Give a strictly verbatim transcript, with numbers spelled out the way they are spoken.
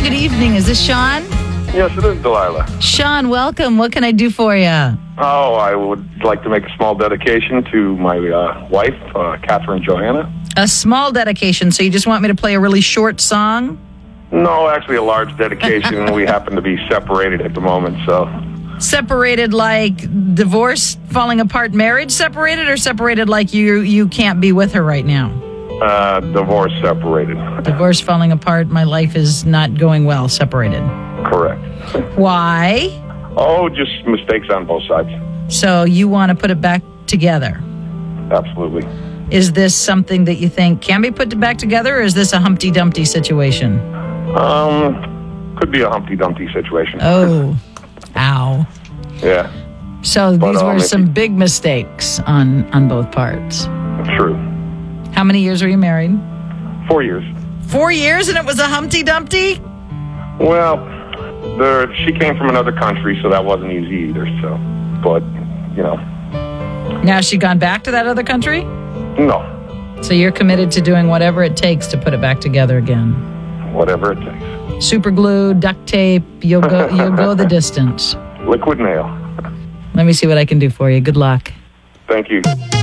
good evening. Is this Sean? Yes, it is, Delilah. Sean, welcome. What can I do for you? Oh, I would like to make a small dedication to my uh, wife, uh, Catherine Johanna. A small dedication, so you just want me to play a really short song? No, actually a large dedication. We happen to be separated at the moment, so... Separated like divorce, falling apart, marriage separated, or separated like you you can't be with her right now? Uh, divorce separated. Divorce, falling apart, my life is not going well, separated. Correct. Why? Oh, just mistakes on both sides. So you want to put it back together? Absolutely. Is this something that you think can be put back together, or is this a Humpty Dumpty situation? Um, could be a Humpty Dumpty situation. Oh, ow. Yeah. So But, these um, were if some you- big mistakes on, on both parts. True. How many years were you married? Four years. Four years and it was a Humpty Dumpty? Well, there, she came from another country, so that wasn't easy either, so... But, you know, Now she gone back to that other country? no. So you're committed to doing whatever it takes to put it back together again. Whatever it takes. Super glue, duct tape, you'll go you'll go the distance. Liquid nail. Let me see what I can do for you. Good luck. Thank you.